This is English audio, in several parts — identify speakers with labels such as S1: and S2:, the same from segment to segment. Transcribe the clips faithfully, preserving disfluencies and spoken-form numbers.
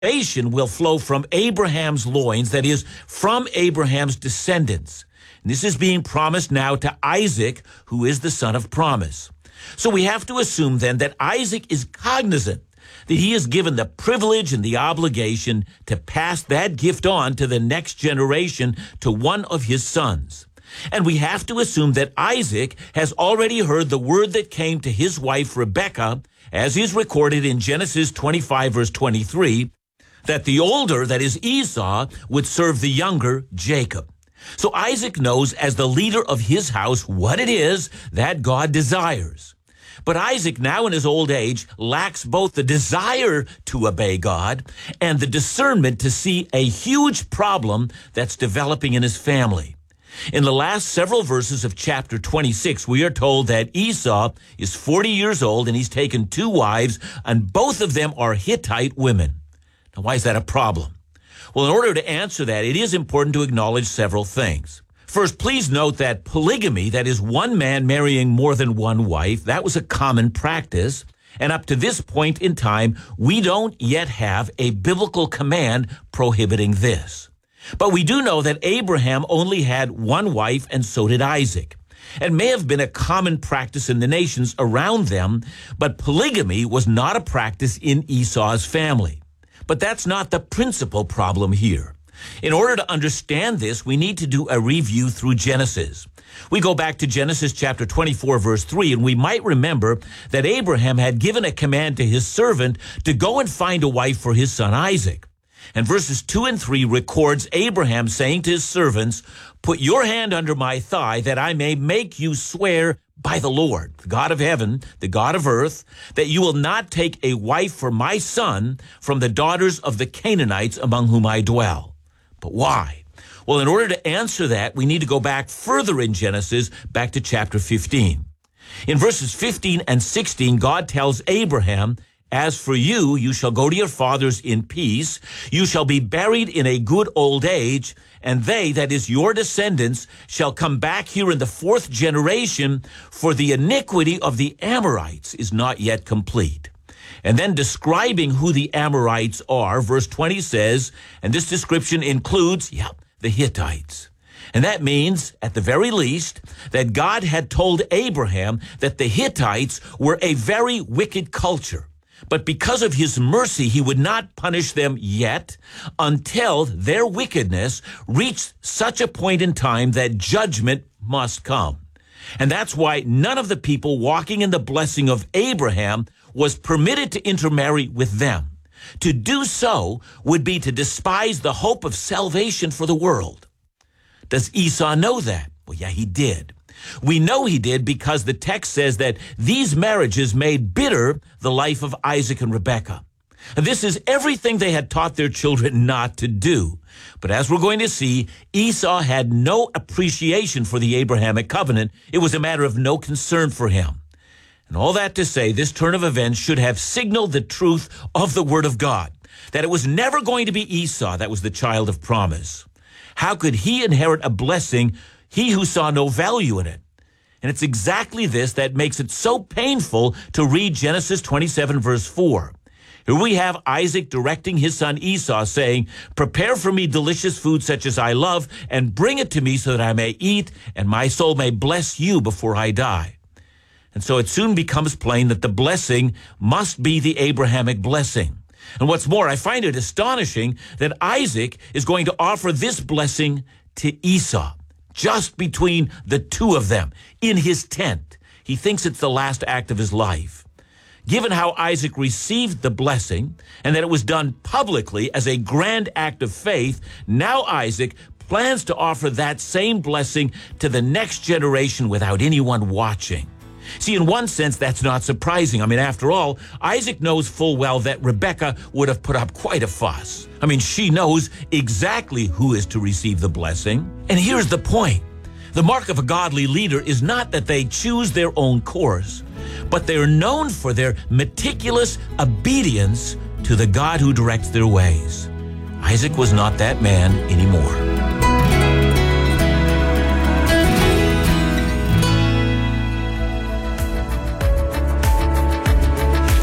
S1: salvation will flow from Abraham's loins, that is, from Abraham's descendants. And this is being promised now to Isaac, who is the son of promise. So we have to assume then that Isaac is cognizant that he is given the privilege and the obligation to pass that gift on to the next generation, to one of his sons. And we have to assume that Isaac has already heard the word that came to his wife Rebekah, as is recorded in Genesis twenty-five, verse twenty-three, that the older, that is Esau, would serve the younger, Jacob. So Isaac knows as the leader of his house what it is that God desires. But Isaac, now in his old age, lacks both the desire to obey God and the discernment to see a huge problem that's developing in his family. In the last several verses of chapter twenty-six, we are told that Esau is forty years old and he's taken two wives, and both of them are Hittite women. Now, why is that a problem? Well, in order to answer that, it is important to acknowledge several things. First, please note that polygamy, that is one man marrying more than one wife, that was a common practice. And up to this point in time, we don't yet have a biblical command prohibiting this. But we do know that Abraham only had one wife, and so did Isaac. It may have been a common practice in the nations around them, but polygamy was not a practice in Esau's family. But that's not the principal problem here. In order to understand this, we need to do a review through Genesis. We go back to Genesis chapter twenty-four, verse three, and we might remember that Abraham had given a command to his servant to go and find a wife for his son Isaac. And verses two and three records Abraham saying to his servants, "Put your hand under my thigh, that I may make you swear by the Lord, the God of heaven, the God of earth, that you will not take a wife for my son from the daughters of the Canaanites among whom I dwell." But why? Well, in order to answer that, we need to go back further in Genesis, back to chapter fifteen. In verses fifteen and sixteen, God tells Abraham, "As for you, you shall go to your fathers in peace. You shall be buried in a good old age, and they, that is your descendants, shall come back here in the fourth generation, for the iniquity of the Amorites is not yet complete." And then describing who the Amorites are, verse twenty says, and this description includes, yeah, the Hittites. And that means, at the very least, that God had told Abraham that the Hittites were a very wicked culture. But because of his mercy, he would not punish them yet until their wickedness reached such a point in time that judgment must come. And that's why none of the people walking in the blessing of Abraham was permitted to intermarry with them. To do so would be to despise the hope of salvation for the world. Does Esau know that? Well, yeah, he did. We know he did because the text says that these marriages made bitter the life of Isaac and Rebekah. And this is everything they had taught their children not to do. But as we're going to see, Esau had no appreciation for the Abrahamic covenant. It was a matter of no concern for him. And all that to say, this turn of events should have signaled the truth of the word of God, that it was never going to be Esau that was the child of promise. How could he inherit a blessing, he who saw no value in it? And it's exactly this that makes it so painful to read Genesis twenty-seven, verse four. Here we have Isaac directing his son Esau, saying, "Prepare for me delicious food such as I love, and bring it to me so that I may eat, and my soul may bless you before I die." And so it soon becomes plain that the blessing must be the Abrahamic blessing. And what's more, I find it astonishing that Isaac is going to offer this blessing to Esau, just between the two of them, in his tent. He thinks it's the last act of his life. Given how Isaac received the blessing, and that it was done publicly as a grand act of faith, now Isaac plans to offer that same blessing to the next generation without anyone watching. See, in one sense, that's not surprising. I mean, after all, Isaac knows full well that Rebekah would have put up quite a fuss. I mean, she knows exactly who is to receive the blessing. And here's the point. The mark of a godly leader is not that they choose their own course, but they're known for their meticulous obedience to the God who directs their ways. Isaac was not that man anymore.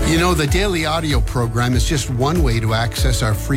S2: You know, the daily audio program is just one way to access our free